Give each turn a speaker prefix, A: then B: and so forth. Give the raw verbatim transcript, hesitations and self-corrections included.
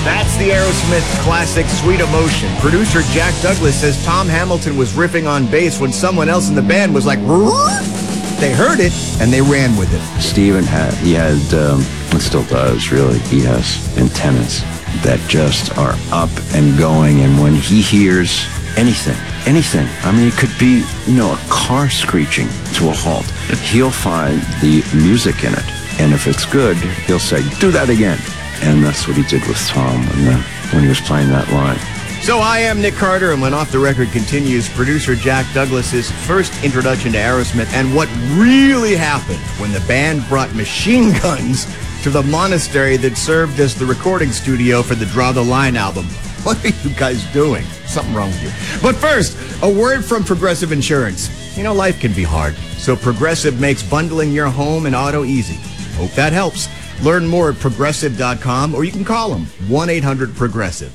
A: That's the Aerosmith classic Sweet Emotion. Producer Jack Douglas says Tom Hamilton was riffing on bass when someone else in the band was like, they heard it and they ran with it.
B: Steven had, he had, um, and still does really, he has antennas that just are up and going, and when he hears anything, anything, I mean, it could be, you know, a car screeching to a halt, he'll find the music in it, and if it's good, he'll say, do that again. And that's what he did with Tom when, the, when he was playing that line.
A: So I am Nick Carter, and when Off the Record continues, producer Jack Douglas's first introduction to Aerosmith and what really happened when the band brought machine guns to the monastery that served as the recording studio for the Draw the Line album. What are you guys doing? Something wrong with you. But first, a word from Progressive Insurance. You know, life can be hard, so Progressive makes bundling your home and auto easy. Hope that helps. Learn more at progressive dot com, or you can call them one eight hundred progressive.